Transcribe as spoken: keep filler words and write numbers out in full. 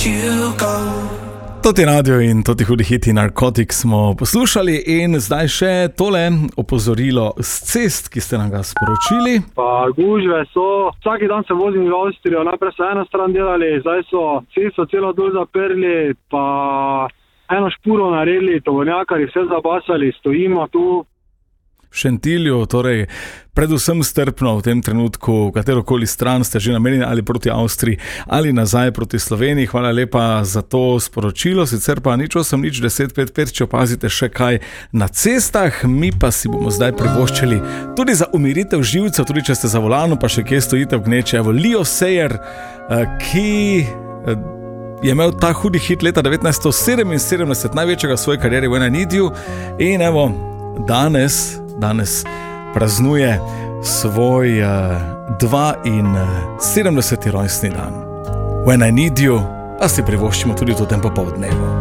Toti radio in toti hudi hiti Narkotik smo poslušali in zdaj še tole opozorilo z cest, ki ste nam ga sporočili. Pa gužve so, vsaki dan se vozim v Avstrijo, najprej so eno stran delali, zdaj so cesto celo dol zaprli, pa eno špuro naredili, tovornjakarji vse zabasali, stojimo tu. V Šentilju, torej predvsem strpno v tem trenutku, katerokoli stran ste že namenjeni ali proti Avstriji ali nazaj proti Sloveniji. Hvala lepa za to sporočilo, sicer pa nič osem nič deset pet pet, če opazite še kaj na cestah, mi pa si bomo zdaj privoščili tudi za umiritev živcev, tudi če ste za volanom, pa še kje stojite v gneči. Evo, Leo Sayer, ki je imel ta hudi hit leta devetnajststo sedeminsedemdeset, največjega v svoji karieri, When I Need You, in evo, danes danes praznuje svoj uh, dvainsedemdeseti rojstni dan. When I Need You, pa si privoščimo tudi v tem popoldnevu.